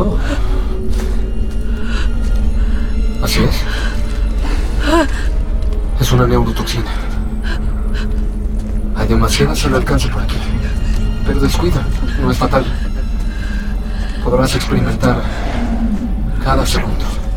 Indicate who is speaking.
Speaker 1: No.
Speaker 2: Así es. Es una neurotoxina. Hay demasiadas al alcance por aquí. Pero descuida, no es fatal. Podrás experimentar cada segundo.